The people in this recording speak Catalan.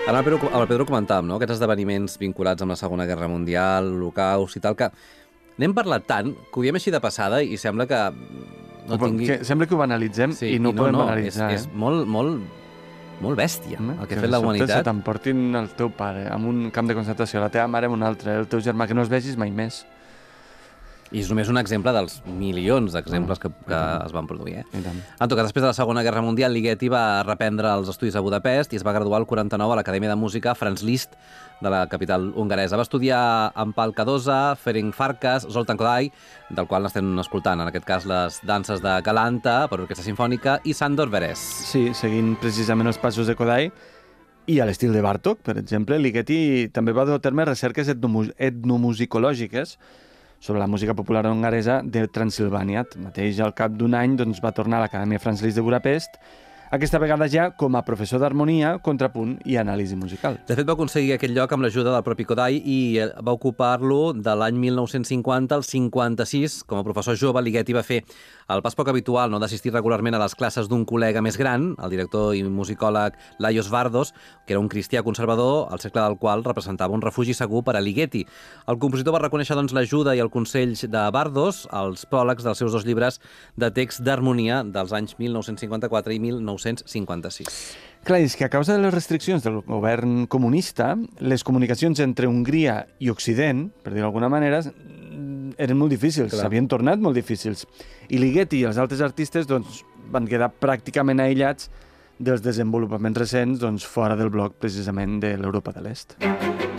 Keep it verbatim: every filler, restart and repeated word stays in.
Ara amb el Pedro, amb el Pedro comentàvem, no?, aquests esdeveniments vinculats amb la Segona Guerra Mundial, l'Holocaust i tal, que n'hem parlat tant, que ho diem així de passada i sembla que no tingui... Que sembla que ho banalitzem sí, i no ho no, podem no, banalitzar. És, eh? és molt, molt, molt bèstia, Home, el que ha fet la humanitat. Que t'emportin el teu pare en un camp de concentració, la teva mare en un altre, el teu germà, que no els vegis mai més. I és només un exemple dels milions d'exemples que, que es van produir. Eh? En tot cas, després de la Segona Guerra Mundial, Ligeti va reprendre els estudis a Budapest i es va graduar al quaranta-nou a l'Acadèmia de Música Franz Liszt de la capital hongaresa. Va estudiar amb Pál Kadoza, Ferenc Farkas, Zoltán Kodály, del qual n'estem escoltant, en aquest cas, les danses de Galanta per orquestra simfònica, i Sándor Veres. Sí, seguint precisament els passos de Kodály, i a l'estil de Bartók, per exemple, Ligeti també va dur a terme recerques etnomu etnomusicològiques sobre la música popular hongaresa de Transilvània. Mateix al cap d'un any doncs, va tornar a l'Acadèmia Franz Liszt de Budapest, aquesta vegada ja com a professor d'harmonia, contrapunt i anàlisi musical. De fet, va aconseguir aquest lloc amb l'ajuda del propi Kodály i va ocupar-lo de l'any mil nou-cents cinquanta al cinquanta-sis. Com a professor jove, Ligeti va fer el pas poc habitual, no?, d'assistir regularment a les classes d'un col·lega més gran, el director i musicòleg Lajos Vardos, que era un cristià conservador, al cercle del qual representava un refugi segur per a Ligeti. El compositor va reconèixer doncs, l'ajuda i el consell de Vardos als pròlegs dels seus dos llibres de text d'harmonia dels anys mil nou-cents cinquanta-quatre i mil nou-cents cinquanta-sis. Clar, és que a causa de les restriccions del govern comunista, les comunicacions entre Hongria i Occident, per dir-ho d'alguna manera, eren molt difícils, s'havien tornat molt difícils. I Ligeti i els altres artistes doncs, van quedar pràcticament aïllats dels desenvolupaments recents doncs, fora del bloc precisament de l'Europa de l'Est.